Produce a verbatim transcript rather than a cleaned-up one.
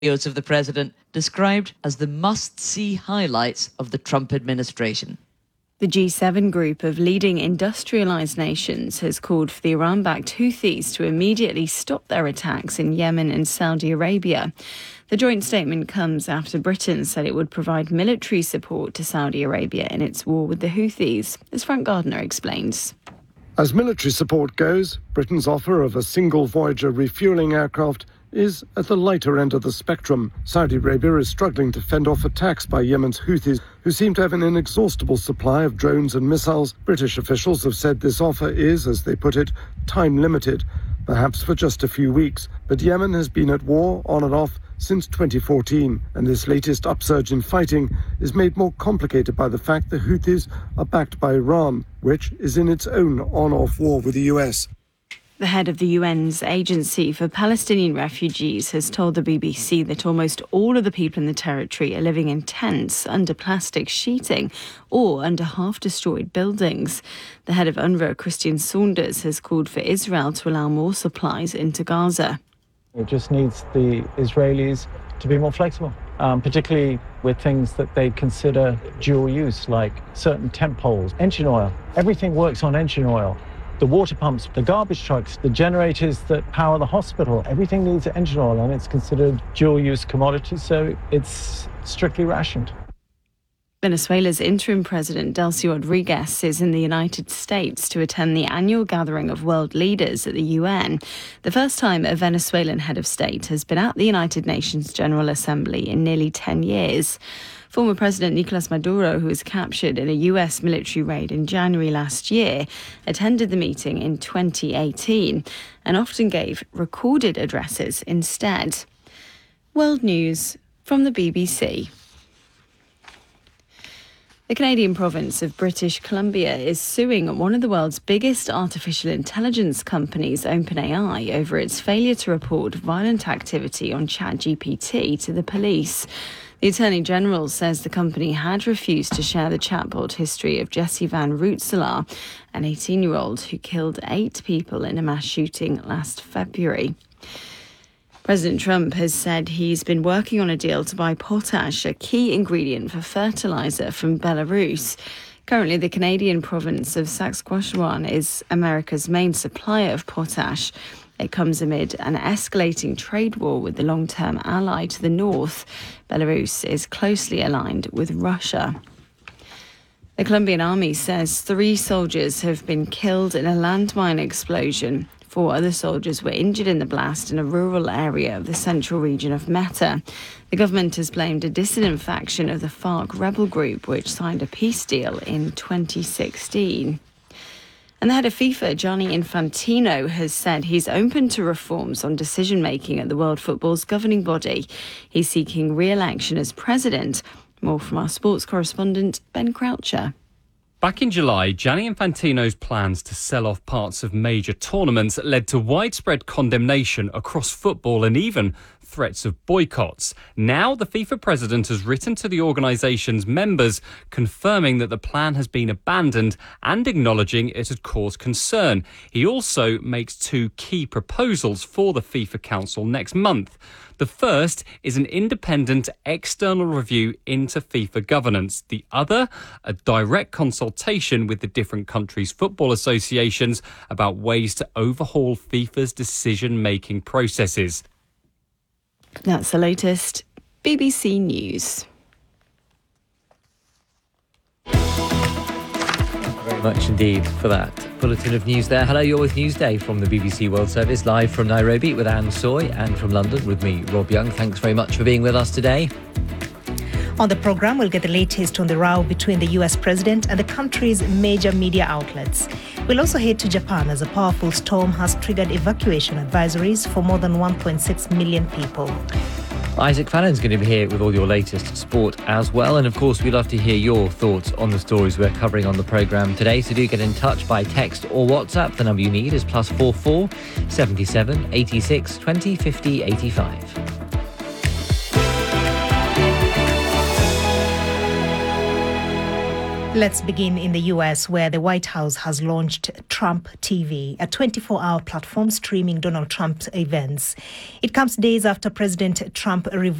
videos of the president described as the must-see highlights of the Trump administration. The G seven group of leading industrialised nations has called for the Iran-backed Houthis to immediately stop their attacks in Yemen and Saudi Arabia. The joint statement comes after Britain said it would provide military support to Saudi Arabia in its war with the Houthis, as Frank Gardner explains. As military support goes, Britain's offer of a single Voyager refuelling aircraft is at the lighter end of the spectrum. Saudi Arabia is struggling to fend off attacks by Yemen's Houthis, who seem to have an inexhaustible supply of drones and missiles. British officials have said this offer is, as they put it, time-limited, perhaps for just a few weeks. But Yemen has been at war on and off since twenty fourteen, and this latest upsurge in fighting is made more complicated by the fact the Houthis are backed by Iran, which is in its own on-off war with the U S. The head of the U N's Agency for Palestinian Refugees has told the B B C that almost all of the people in the territory are living in tents under plastic sheeting or under half-destroyed buildings. The head of UNRWA, Christian Saunders, has called for Israel to allow more supplies into Gaza. It just needs the Israelis to be more flexible, um, particularly with things that they consider dual use, like certain tent poles, engine oil. Everything works on engine oil. The water pumps, the garbage trucks, the generators that power the hospital, everything needs engine oil, and it's considered dual-use commodity, so it's strictly rationed. Venezuela's interim president, Delcy Rodriguez, is in the United States to attend the annual gathering of world leaders at the U N. The first time a Venezuelan head of state has been at the United Nations General Assembly in nearly ten years. Former President Nicolas Maduro, who was captured in a U S military raid in January last year, attended the meeting in twenty eighteen and often gave recorded addresses instead. World News from the B B C. The Canadian province of British Columbia is suing one of the world's biggest artificial intelligence companies, OpenAI, over its failure to report violent activity on ChatGPT to the police. The Attorney General says the company had refused to share the chatbot history of Jesse Van Rootselaar, an eighteen-year-old who killed eight people in a mass shooting last February. President Trump has said he's been working on a deal to buy potash, a key ingredient for fertilizer, from Belarus. Currently, the Canadian province of Saskatchewan is America's main supplier of potash. It comes amid an escalating trade war with the long-term ally to the north. Belarus is closely aligned with Russia. The Colombian army says three soldiers have been killed in a landmine explosion. Four other soldiers were injured in the blast in a rural area of the central region of Meta. The government has blamed a dissident faction of the FARC rebel group, which signed a peace deal in twenty sixteen. And the head of FIFA, Gianni Infantino, has said he's open to reforms on decision-making at the World Football's governing body. He's seeking re-election as president. More from our sports correspondent, Ben Croucher. Back in July, Gianni Infantino's plans to sell off parts of major tournaments led to widespread condemnation across football and even threats of boycotts. Now, the FIFA president has written to the organisation's members confirming that the plan has been abandoned and acknowledging it had caused concern. He also makes two key proposals for the FIFA Council next month. The first is an independent external review into FIFA governance. The other, a direct consultation with the different countries' football associations about ways to overhaul FIFA's decision-making processes. That's the latest B B C News. Very much indeed for that bulletin of news there. Hello, you're with Newsday from the B B C World Service, live from Nairobi with Anne Soy, and from London with me, Rob Young. Thanks very much for being with us today. On the programme, we'll get the latest on the row between the U S president and the country's major media outlets. We'll also head to Japan as a powerful storm has triggered evacuation advisories for more than one point six million people. Isaac Fallon's going to be here with all your latest sport as well. And of course, we'd love to hear your thoughts on the stories we're covering on the programme today. So do get in touch by text or WhatsApp. The number you need is plus four four seven seven eight six twenty fifty eighty-five. Let's begin in the U S, where the White House has launched Trump T V, a twenty-four hour platform streaming Donald Trump's events. It comes days after President Trump revealed